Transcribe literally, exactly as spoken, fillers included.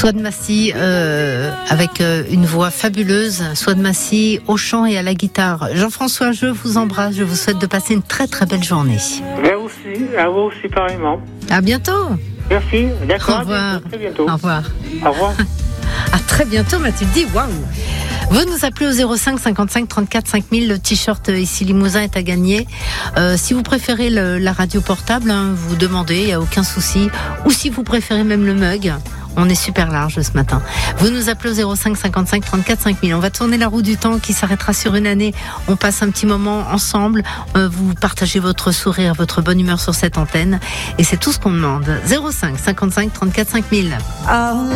Souad Massy, euh, avec euh, une voix fabuleuse. Souad Massy au chant et à la guitare. Jean-François, je vous embrasse. Je vous souhaite de passer une très très belle journée. À vous aussi, à vous aussi pareillement. À bientôt. Merci, d'accord. Au revoir. À très bientôt. Au revoir. Au revoir. À très bientôt, Mathilde dit waouh. Vous nous appelez au zéro cinq cinquante-cinq trente-quatre cinq mille. Le t-shirt ici Limousin est à gagner. Euh, si vous préférez le, la radio portable, hein, vous demandez, il n'y a aucun souci. Ou si vous préférez même le mug. On est super large ce matin. Vous nous appelez au zéro cinq cinquante-cinq trente-quatre cinq mille. On va tourner la roue du temps qui s'arrêtera sur une année. On passe un petit moment ensemble. Euh, vous partagez votre sourire, votre bonne humeur sur cette antenne. Et c'est tout ce qu'on demande. zéro cinq cinquante-cinq trente-quatre cinq mille.